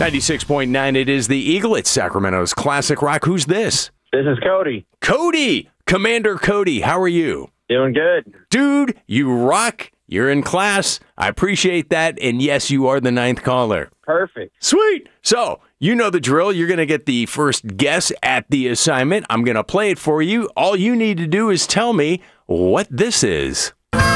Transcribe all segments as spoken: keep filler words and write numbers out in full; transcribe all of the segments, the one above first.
ninety-six point nine, it is the Eagle. It's Sacramento's Classic Rock. Who's this? This is Cody. Cody! Commander Cody, how are you? Doing good. Dude, you rock. You're in class. I appreciate that. And yes, you are the ninth caller. Perfect. Sweet. So, you know the drill. You're going to get the first guess at the assignment. I'm going to play it for you. All you need to do is tell me what this is.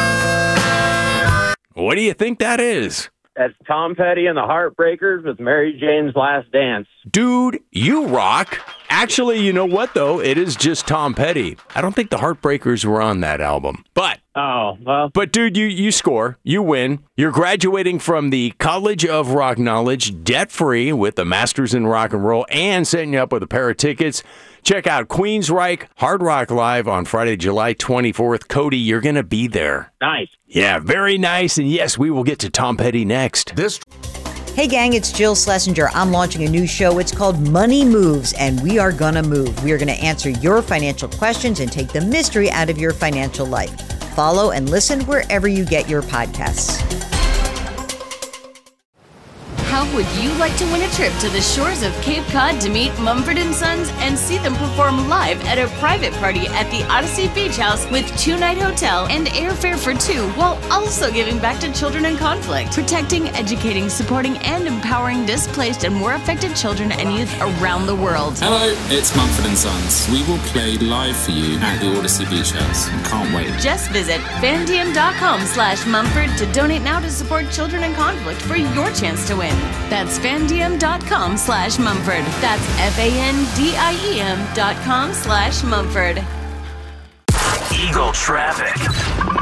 What do you think that is? That's Tom Petty and the Heartbreakers with Mary Jane's Last Dance. Dude, you rock. Actually, you know what, though? It is just Tom Petty. I don't think the Heartbreakers were on that album. But, Oh, well. but dude, you, you score. You win. You're graduating from the College of Rock Knowledge debt-free with a master's in rock and roll and setting you up with a pair of tickets. Check out Queensryche Hard Rock Live on Friday, July twenty-fourth. Cody, you're going to be there. Nice. Yeah, very nice. And yes, we will get to Tom Petty next. This Hey gang, it's Jill Schlesinger. I'm launching a new show. It's called Money Moves, and we are gonna move. We are gonna answer your financial questions and take the mystery out of your financial life. Follow and listen wherever you get your podcasts. How would you like to win a trip to the shores of Cape Cod to meet Mumford and Sons and see them perform live at a private party at the Odyssey Beach House with two-night hotel and airfare for two, while also giving back to children in conflict, protecting, educating, supporting, and empowering displaced and war affected children and youth around the world? Hello, it's Mumford and Sons. We will play live for you at the Odyssey Beach House. Can't wait. Just visit fandiem.com slash Mumford to donate now to support children in conflict for your chance to win. That's fandiem.com slash Mumford. That's F-A-N-D-I-E-M dot com slash Mumford. Eagle Traffic.